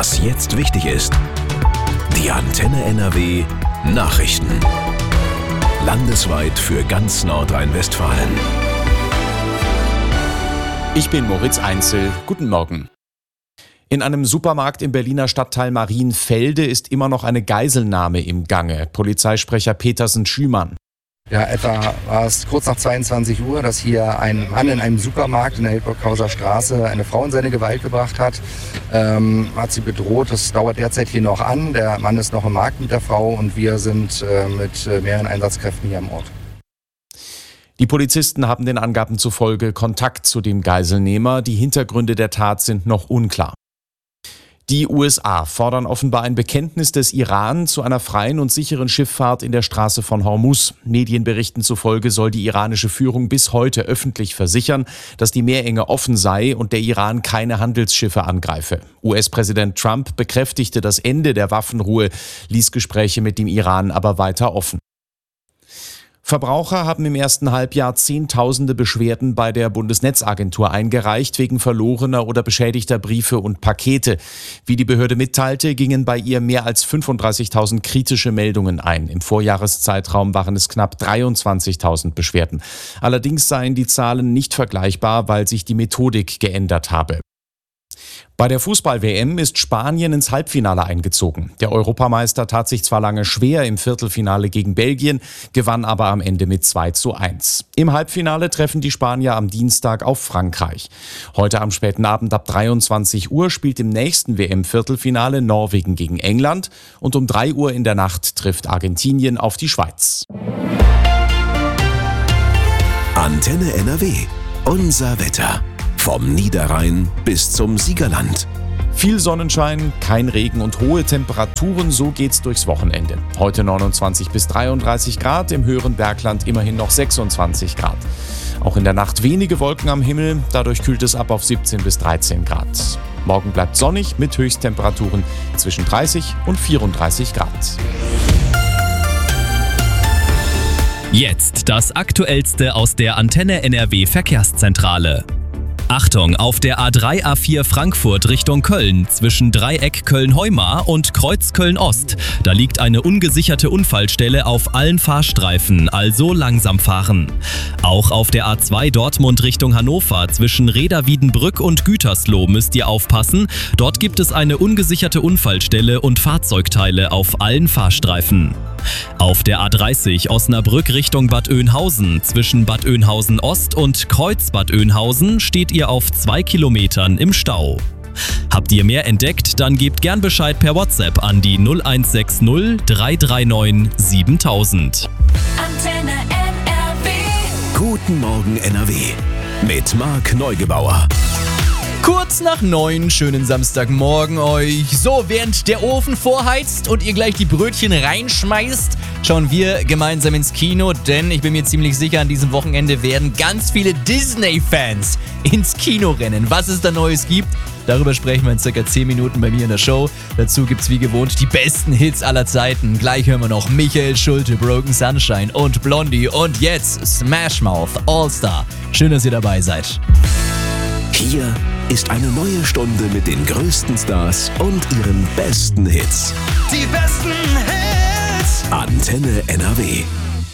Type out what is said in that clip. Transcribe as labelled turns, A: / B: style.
A: Was jetzt wichtig ist. Die Antenne NRW Nachrichten. Landesweit für ganz Nordrhein-Westfalen.
B: Ich bin Moritz Einzel. Guten Morgen. In einem Supermarkt im Berliner Stadtteil Marienfelde ist immer noch eine Geiselnahme im Gange. Polizeisprecher Petersen Schümann.
C: Ja, etwa war es kurz nach 22 Uhr, dass hier ein Mann in einem Supermarkt in der Hildburghauser Straße eine Frau in seine Gewalt gebracht hat. Hat sie bedroht. Das dauert derzeit hier noch an. Der Mann ist noch im Markt mit der Frau und wir sind mit mehreren Einsatzkräften hier am Ort.
B: Die Polizisten haben den Angaben zufolge Kontakt zu dem Geiselnehmer. Die Hintergründe der Tat sind noch unklar. Die USA fordern offenbar ein Bekenntnis des Iran zu einer freien und sicheren Schifffahrt in der Straße von Hormuz. Medienberichten zufolge soll die iranische Führung bis heute öffentlich versichern, dass die Meerenge offen sei und der Iran keine Handelsschiffe angreife. US-Präsident Trump bekräftigte das Ende der Waffenruhe, ließ Gespräche mit dem Iran aber weiter offen. Verbraucher haben im ersten Halbjahr Zehntausende Beschwerden bei der Bundesnetzagentur eingereicht wegen verlorener oder beschädigter Briefe und Pakete. Wie die Behörde mitteilte, gingen bei ihr mehr als 35.000 kritische Meldungen ein. Im Vorjahreszeitraum waren es knapp 23.000 Beschwerden. Allerdings seien die Zahlen nicht vergleichbar, weil sich die Methodik geändert habe. Bei der Fußball-WM ist Spanien ins Halbfinale eingezogen. Der Europameister tat sich zwar lange schwer im Viertelfinale gegen Belgien, gewann aber am Ende mit 2:1. Im Halbfinale treffen die Spanier am Dienstag auf Frankreich. Heute am späten Abend ab 23 Uhr spielt im nächsten WM-Viertelfinale Norwegen gegen England und um 3 Uhr in der Nacht trifft Argentinien auf die Schweiz.
A: Antenne NRW. Unser Wetter. Vom Niederrhein bis zum Siegerland.
B: Viel Sonnenschein, kein Regen und hohe Temperaturen, so geht's durchs Wochenende. Heute 29 bis 33 Grad, im höheren Bergland immerhin noch 26 Grad. Auch in der Nacht wenige Wolken am Himmel, dadurch kühlt es ab auf 17 bis 13 Grad. Morgen bleibt sonnig mit Höchsttemperaturen zwischen 30 und 34 Grad.
D: Jetzt das Aktuellste aus der Antenne NRW Verkehrszentrale. Achtung, auf der A3 A4 Frankfurt Richtung Köln zwischen Dreieck Köln-Heumar und Kreuz Köln-Ost. Da liegt eine ungesicherte Unfallstelle auf allen Fahrstreifen, also langsam fahren. Auch auf der A2 Dortmund Richtung Hannover zwischen Reda-Wiedenbrück und Gütersloh müsst ihr aufpassen. Dort gibt es eine ungesicherte Unfallstelle und Fahrzeugteile auf allen Fahrstreifen. Auf der A30 Osnabrück Richtung Bad Oeynhausen zwischen Bad Oeynhausen Ost und Kreuz Bad Oeynhausen steht ihr auf 2 Kilometern im Stau. Habt ihr mehr entdeckt, dann gebt gern Bescheid per WhatsApp an die 0160 339 7000.
E: Antenne NRW.
A: Guten Morgen NRW. Mit Marc Neugebauer.
F: Kurz nach 9, schönen Samstagmorgen euch. So, während der Ofen vorheizt und ihr gleich die Brötchen reinschmeißt, schauen wir gemeinsam ins Kino, denn ich bin mir ziemlich sicher, an diesem Wochenende werden ganz viele Disney-Fans ins Kino rennen. Was es da Neues gibt, darüber sprechen wir in circa 10 Minuten bei mir in der Show. Dazu gibt's wie gewohnt die besten Hits aller Zeiten. Gleich hören wir noch Michael Schulte, Broken Sunshine und Blondie und jetzt Smash Mouth All-Star. Schön, dass ihr dabei seid.
A: Hier ist eine neue Stunde mit den größten Stars und ihren besten Hits.
E: Die besten Hits.
A: Antenne NRW.